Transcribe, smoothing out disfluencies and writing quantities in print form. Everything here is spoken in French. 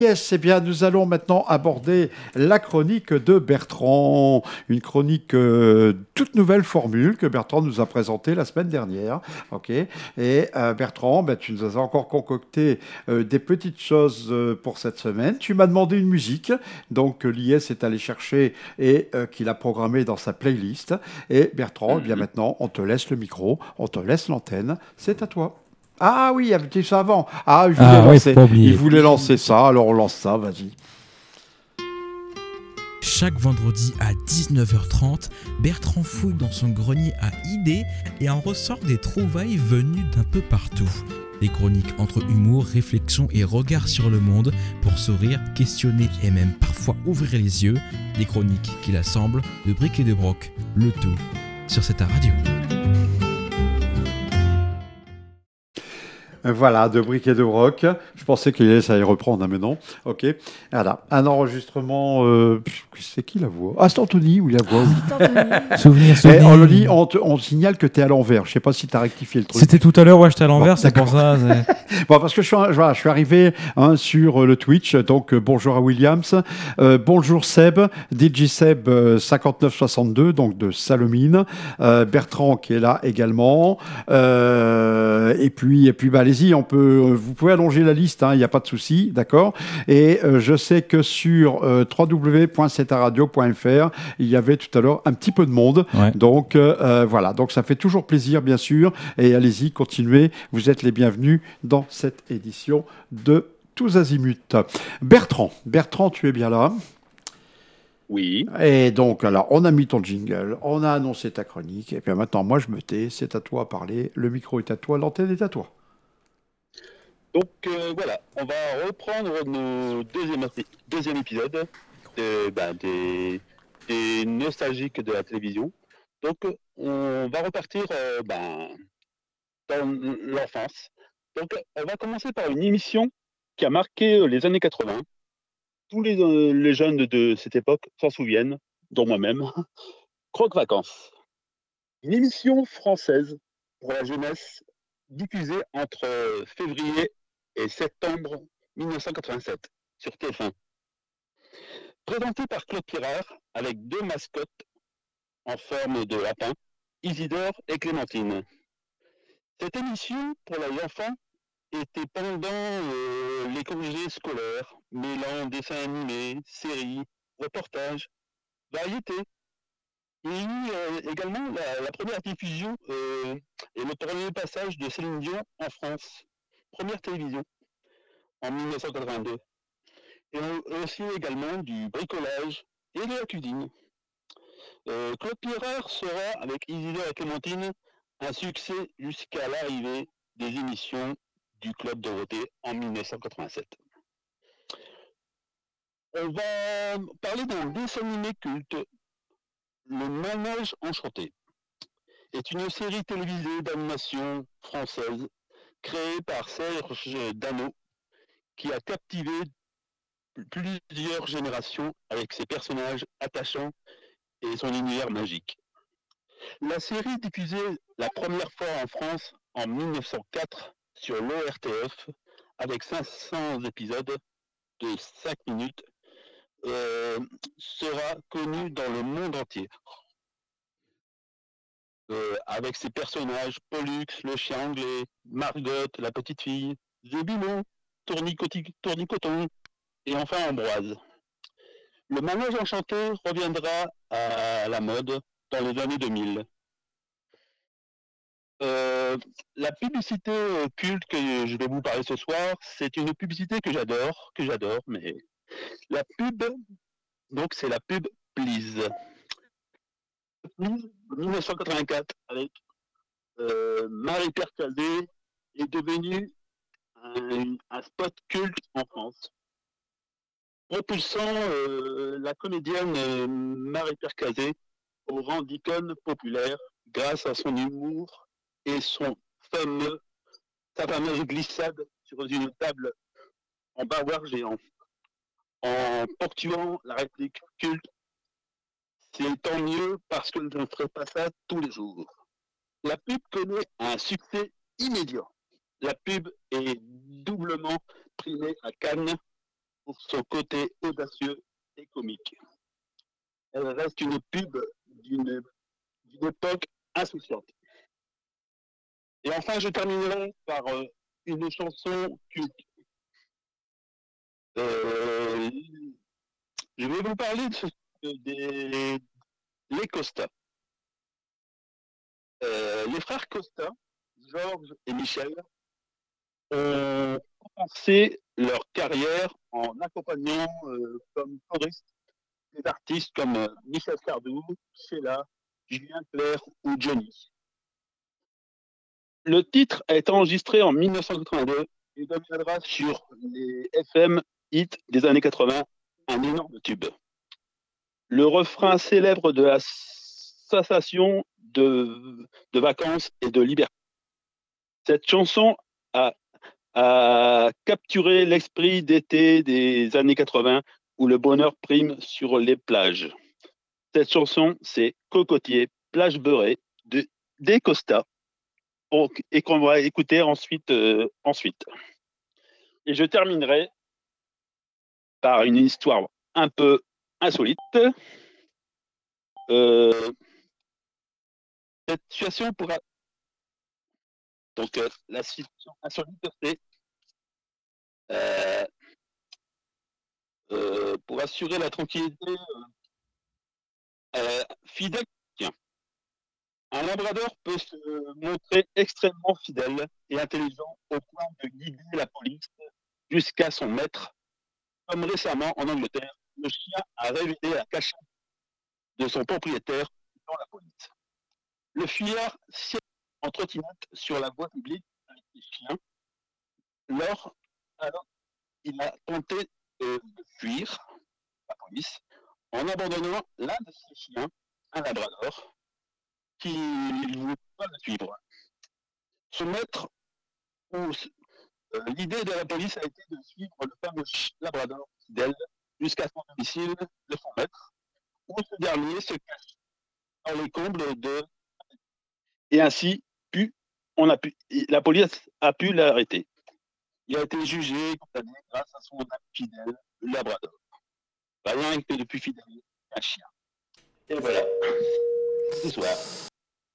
Yes, eh bien, nous allons maintenant aborder la chronique de Bertrand, une chronique toute nouvelle formule que Bertrand nous a présentée la semaine dernière. Ok. Et Bertrand, ben, tu nous as encore concocté des petites choses pour cette semaine. Tu m'as demandé une musique, donc l'IS est allé chercher et qu'il a programmée dans sa playlist. Et Bertrand, eh bien Mhm. maintenant, on te laisse le micro, on te laisse l'antenne. C'est à toi. Ah oui, il y avait ça avant. Ah, je voulais Ah ouais, faut lancer. pas Il oublier. voulait lancer ça, alors on lance ça, vas-y. Chaque vendredi à 19h30, Bertrand fouille dans son grenier à idées et en ressort des trouvailles venues d'un peu partout. Des chroniques entre humour, réflexion et regard sur le monde pour sourire, questionner et même parfois ouvrir les yeux. Des chroniques qu'il assemble de briques et de broc, le tout sur cette radio. Voilà, de briques et de broc. Je pensais qu'il allait ça y reprendre, hein, mais non. Ok. Voilà, un enregistrement. C'est qui la voix? Ah, c'est Anthony, oui, la voix, oui. C'est Anthony. Souvenir, Et on le souvenir. dit, on signale que tu es à l'envers. Je sais pas si tu as rectifié le truc. C'était tout à l'heure, ouais, j'étais à l'envers, Bon, c'est pour ça. Bon, parce que voilà, je suis arrivé sur le Twitch, donc bonjour à Williams, bonjour Seb, DJ Seb 5962, donc de Salomine, Bertrand qui est là également, et puis bah, allez-y, vous pouvez allonger la liste, il n'y a pas de souci, d'accord. Et je sais que sur www.setaradio.fr, il y avait tout à l'heure un petit peu de monde, Ouais. donc voilà, donc ça fait toujours plaisir bien sûr, et allez-y, continuez, vous êtes les bienvenus dans cette édition de Tous Azimuts. Bertrand, tu es bien là. Oui. Et donc, alors, on a mis ton jingle, on a annoncé ta chronique, et puis maintenant, moi, je me tais, c'est à toi à parler, le micro est à toi, l'antenne est à toi. Donc voilà, on va reprendre nos deuxième épisode des nostalgiques de la télévision. Donc on va repartir dans l'enfance. Donc on va commencer par une émission qui a marqué les années 80. Tous les jeunes de cette époque s'en souviennent, dont moi-même. Croque Vacances. Une émission française pour la jeunesse diffusée entre février et septembre 1987 sur TF1. Présentée par Claude Pirard avec deux mascottes en forme de lapin, Isidore et Clémentine. Cette émission pour les enfants était pendant les congés scolaires, mêlant dessins animés, séries, reportages, variétés. Il y a eu également la première diffusion et le premier passage de Céline Dion en France. Première télévision en 1982. Et aussi également du bricolage et de la cuisine. Claude Pirard sera, avec Isidore et Clémentine, un succès jusqu'à l'arrivée des émissions du Club Dorothée en 1987. On va parler d'un dessin animé culte, Le Manège Enchanté. Est une série télévisée d'animation française créée par Serge Dano qui a captivé plusieurs générations avec ses personnages attachants et son univers magique. La série diffusée la première fois en France en 1904 sur l'ORTF avec 500 épisodes de 5 minutes sera connue dans le monde entier. Avec ses personnages Pollux, le chien anglais, Margot, la petite fille, Zébulon, Tournicoton et enfin Ambroise. Le manège enchanté reviendra à la mode dans les années 2000. La publicité culte que je vais vous parler ce soir, c'est une publicité que j'adore, mais la pub, donc c'est la pub Please. Please, 1984, avec Marie-Pierre Cazé, est devenu un spot culte en France, propulsant la comédienne Marie-Pierre Cazé au rang d'icône populaire grâce à son humour et sa fameuse glissade sur une table en bavoir géant, en ponctuant la réplique culte c'est tant mieux parce que je ne ferai pas ça tous les jours. La pub connaît un succès immédiat. La pub est doublement primée à Cannes pour son côté audacieux et comique. Elle reste une pub d'une époque insouciante. Et enfin, je terminerai par une chanson culte. Euh, je vais vous parler des les Costa. Les frères Costa, Georges et Michel, ont commencé leur carrière en accompagnant comme choristes des artistes comme Michel Sardou, Sheila, Julien Clerc ou Johnny. Le titre est enregistré en 1982 et deviendra sur les FM hits des années 80 un énorme tube. Le refrain célèbre de la sensation de vacances et de liberté. Cette chanson a capturé l'esprit d'été des années 80 où le bonheur prime sur les plages. Cette chanson, c'est Cocotier, plage beurrée des Costa et qu'on va écouter ensuite. Et je terminerai par une histoire un peu insolite. Cette situation pourra... Donc, la situation insolite, c'est pour assurer la tranquillité fidèle. Tiens. Un labrador peut se montrer extrêmement fidèle et intelligent au point de guider la police jusqu'à son maître. Comme récemment en Angleterre, le chien a révélé la cachette de son propriétaire dans la police. Le fuyard siège en trottinette sur la voie publique avec les chiens. Alors, il a tenté de fuir la police en abandonnant l'un de ses chiens, un labrador, qui ne voulait pas le suivre. Son maître, l'idée de la police a été de suivre le fameux labrador fidèle jusqu'à son domicile de son maître, où ce dernier se cache dans les combles de... Et ainsi, la police a pu l'arrêter. Il a été jugé, condamné grâce à son âme fidèle, le labrador. Rien que de plus fidèle qu'un chien. Et voilà, ce soir.